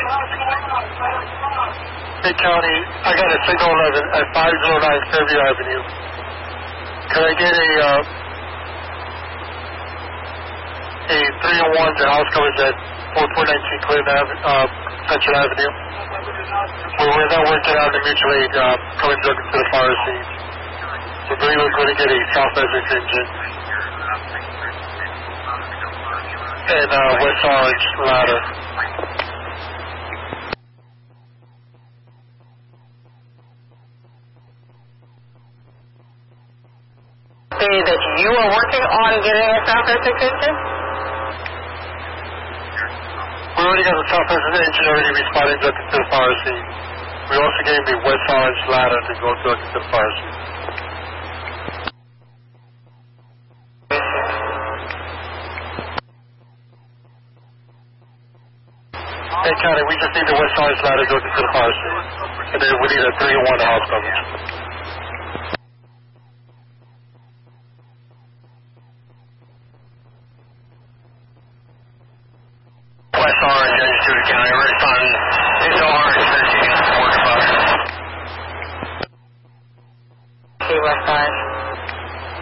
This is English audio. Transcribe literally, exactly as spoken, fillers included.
Hey, County, I got a signal eleven at five oh nine Fairview Avenue. Can I get a, uh, a three oh one, the house coverage at four nineteen Clinton Avenue, uh, Central Avenue? Well, we're not working out the mutual aid, uh, coming to the fire scene. So I believe we're going to get a South Essex engine. And, uh, West Orange ladder. Say that you are working on getting a South Essex engine? We already got the South Essex engine already responding to the fire scene. We also gave the West Orange ladder to go to the fire scene. Hey, County, we just need the West Orange ladder to go to the fire scene. And then we need a three oh one house coverage.